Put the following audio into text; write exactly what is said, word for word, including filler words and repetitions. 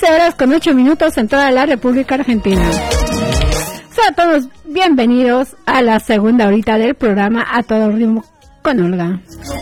trece horas con ocho minutos en toda la República Argentina. Sean todos bienvenidos a la segunda horita del programa A Todo Ritmo con Olga.